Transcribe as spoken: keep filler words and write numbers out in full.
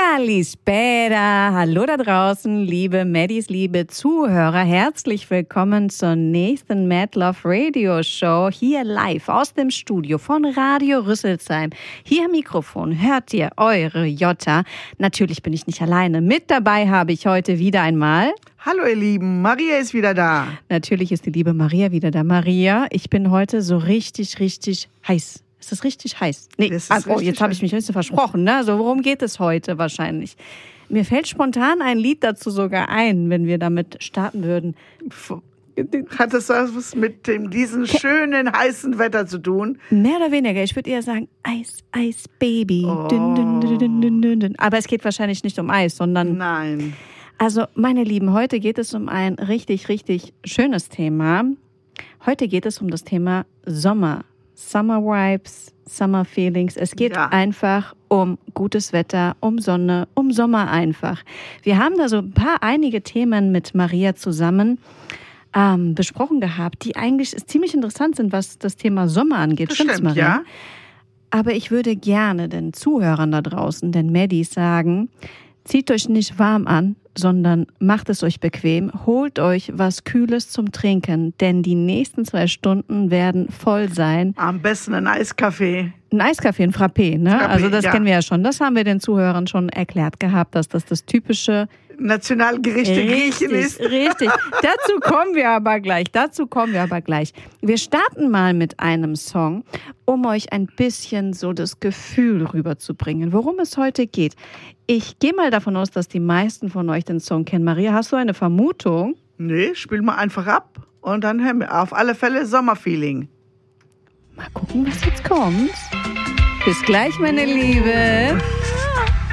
Kalispera, hallo da draußen, liebe Maddies, liebe Zuhörer, herzlich willkommen zur nächsten Mad Love Radio Show, hier live aus dem Studio von Radio Rüsselsheim. Hier am Mikrofon hört ihr eure Jota. Natürlich bin ich nicht alleine, mit dabei habe ich heute wieder einmal... Hallo ihr Lieben, Maria ist wieder da. Natürlich ist die liebe Maria wieder da. Maria, ich bin heute so richtig, richtig heiß. Ist das richtig heiß? Nee, das ist ah, oh, jetzt habe ich mich ein bisschen versprochen. Ne? Also worum geht es heute wahrscheinlich? Mir fällt spontan ein Lied dazu sogar ein, wenn wir damit starten würden. Hat das was mit dem, diesem schönen, heißen Wetter zu tun? Mehr oder weniger. Ich würde eher sagen, Eis, Eis, Baby. Oh. Dün, dün, dün, dün, dün, dün. Aber es geht wahrscheinlich nicht um Eis, sondern... Nein. Also, meine Lieben, heute geht es um ein richtig, richtig schönes Thema. Heute geht es um das Thema Sommer. Summer Vibes, Summer Feelings. Es geht ja. einfach um gutes Wetter, um Sonne, um Sommer einfach. Wir haben da so ein paar, einige Themen mit Maria zusammen ähm, besprochen gehabt, die eigentlich ziemlich interessant sind, was das Thema Sommer angeht. Das stimmt, Maria? Ja. Aber ich würde gerne den Zuhörern da draußen, den Maddies, sagen, zieht euch nicht warm an, sondern macht es euch bequem, holt euch was Kühles zum Trinken, denn die nächsten zwei Stunden werden voll sein. Am besten ein Eiskaffee. Ein Eiskaffee, ein Frappé, ne? Frappé, also das ja. kennen wir ja schon. Das haben wir den Zuhörern schon erklärt gehabt, dass das das typische Nationalgericht der Griechen ist. Richtig, dazu kommen wir aber gleich, dazu kommen wir aber gleich. Wir starten mal mit einem Song, um euch ein bisschen so das Gefühl rüberzubringen, worum es heute geht. Ich gehe mal davon aus, dass die meisten von euch den Song kennen. Maria, hast du eine Vermutung? Nee, spiel mal einfach ab und dann hören wir auf alle Fälle Sommerfeeling. Mal gucken, was jetzt kommt. Bis gleich, meine Liebe.